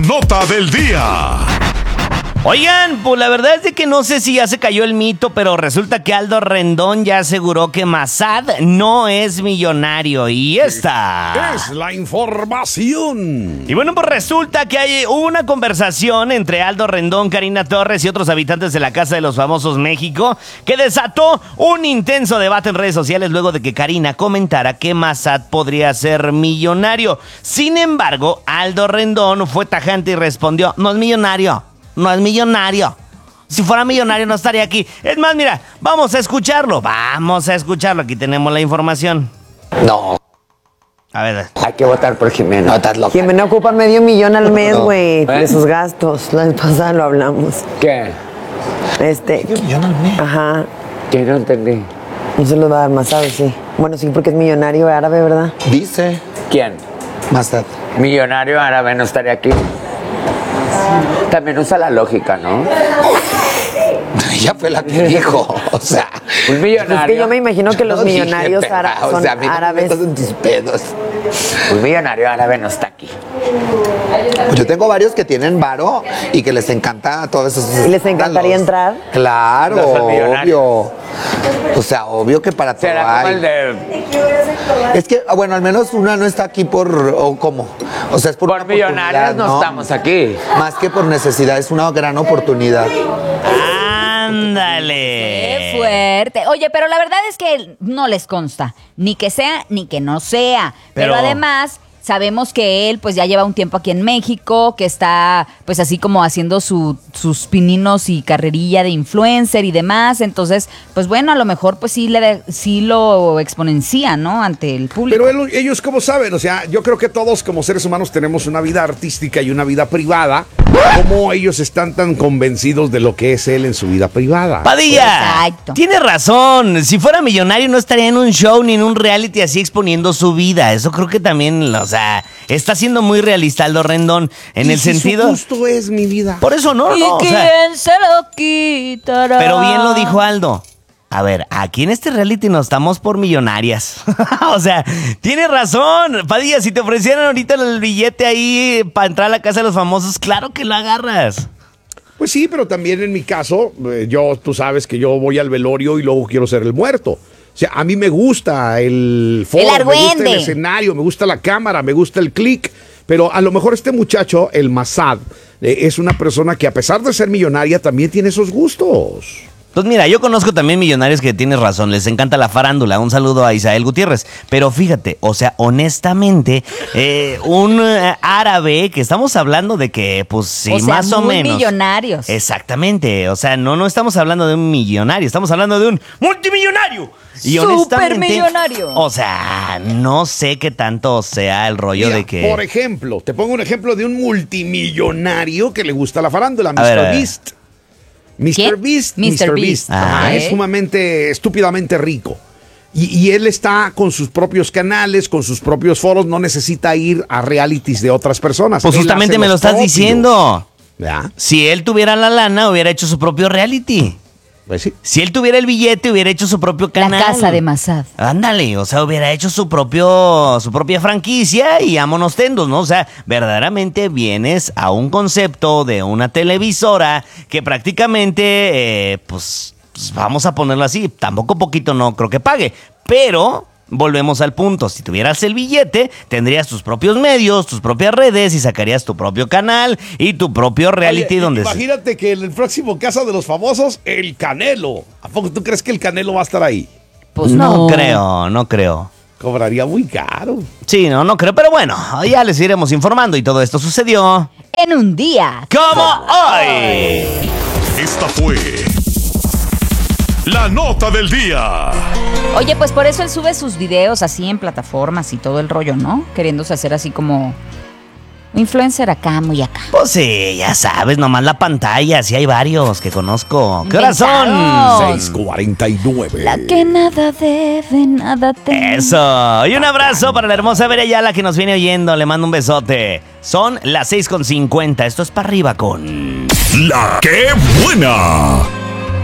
nota del día. Oigan, pues la verdad es de que no sé si ya se cayó el mito, pero resulta que Aldo Rendón ya aseguró que Massad no es millonario. Y esta Es la información. Y bueno, pues resulta que hubo una conversación entre Aldo Rendón, Karina Torres y otros habitantes de la Casa de los Famosos México que desató un intenso debate en redes sociales luego de que Karina comentara que Massad podría ser millonario. Sin embargo, Aldo Rendón fue tajante y respondió: no es millonario. No es millonario. Si fuera millonario no estaría aquí. Es más, mira, vamos a escucharlo. Aquí tenemos la información. No. A ver. Hay que votar por Jimena. No, estás loca. Jimena ocupa $500,000 al mes, güey, de sus gastos. La vez pasada lo hablamos. ¿Qué? $500,000 al mes. Ajá. ¿Qué? No entendí. No se los va a dar Massad, sí. Bueno, sí, porque es millonario árabe, ¿verdad? Dice ¿Quién? Massad. Millonario árabe no estaría aquí. También usa la lógica, ¿no? Ella fue la que dijo, o sea... Un millonario. Es que yo me imagino que los millonarios son o sea, a mí no árabes. me metas en tus pedos. Un millonario árabe no está aquí. Pues yo tengo varios que tienen varo y que les encanta todo eso. ¿Y les encantaría entrar? Claro, No son millonarios. obvio. O sea, obvio que para todo Será como hay. el de... Es que, bueno, al menos una no está aquí por... ¿O cómo? O sea, es por una millonarios oportunidad, no estamos aquí. Más que por necesidad, es una gran oportunidad. ¡Ándale! ¡Qué fuerte! Oye, pero la verdad es que no les consta, ni que sea ni que no sea. Pero además, sabemos que él pues ya lleva un tiempo aquí en México, que está pues así como haciendo sus pininos y carrerilla de influencer y demás. Entonces, pues bueno, a lo mejor pues sí lo exponencia, ¿no? Ante el público. Pero ellos, ¿cómo saben? O sea, yo creo que todos como seres humanos tenemos una vida artística y una vida privada. ¿Cómo ellos están tan convencidos de lo que es él en su vida privada? Padilla, Exacto. tiene razón. Si fuera millonario no estaría en un show ni en un reality así exponiendo su vida. Eso creo que también, o sea, está siendo muy realista Aldo Rendón en ¿Y el si sentido. su gusto es mi vida. Por eso no, ¿Y o quién sea, se lo quitará? pero bien lo dijo Aldo. A ver, aquí en este reality no estamos por millonarias. O sea, tiene razón. Padilla, si te ofrecieran ahorita el billete ahí para entrar a la Casa de los Famosos, claro que lo agarras. Pues sí, pero también en mi caso, tú sabes que yo voy al velorio y luego quiero ser el muerto. O sea, a mí me gusta el foro, me gusta el escenario, me gusta la cámara, me gusta el click. Pero a lo mejor este muchacho, el Massad, es una persona que a pesar de ser millonaria también tiene esos gustos. Pues mira, yo conozco también millonarios que tienes razón, les encanta la farándula. Un saludo a Isael Gutiérrez. Pero fíjate, o sea, honestamente, un árabe, que estamos hablando de que, pues sí, o sea, más o muy menos. millonarios. Exactamente, o sea, no estamos hablando de un millonario, estamos hablando de un multimillonario. Y honestamente, ¡Supermillonario! O sea, no sé qué tanto sea el rollo Mira, de que... por ejemplo, te pongo un ejemplo de un multimillonario que le gusta la farándula, A ver, Mr. Beast. ¿Quién? Mr. Beast. Mr. Beast. Ajá, es sumamente, estúpidamente rico. Y él está con sus propios canales, con sus propios foros, no necesita ir a realities de otras personas. Pues Él justamente hace me lo los estás propios. diciendo. ¿Ya? Si él tuviera la lana, hubiera hecho su propio reality. Pues sí. Si él tuviera el billete, hubiera hecho su propio canal. La casa de Massad. Ándale, o sea, hubiera hecho su propia franquicia y vámonos tendos, ¿no? O sea, verdaderamente vienes a un concepto de una televisora que prácticamente, pues vamos a ponerlo así, tampoco poquito no creo que pague, pero... Volvemos al punto, si tuvieras el billete, tendrías tus propios medios, tus propias redes y sacarías tu propio canal y tu propio reality. Oye, donde imagínate que en el próximo Casa de los Famosos, el Canelo. ¿A poco tú crees que el Canelo va a estar ahí? Pues no creo. Cobraría muy caro. Sí, no creo, pero bueno, ya les iremos informando y todo esto sucedió en un día como hoy. Esta fue la nota del día. Oye, pues por eso él sube sus videos así en plataformas y todo el rollo, ¿no? Queriéndose hacer así como influencer acá, muy acá. Pues sí, ya sabes, nomás la pantalla, sí hay varios que conozco. ¿Qué horas son? Inventados. 6:49. La que nada debe, nada teme. Eso, y un abrazo para la hermosa Vera Ayala que nos viene oyendo, le mando un besote. Son las 6:50, esto es para arriba con... ¡La qué buena!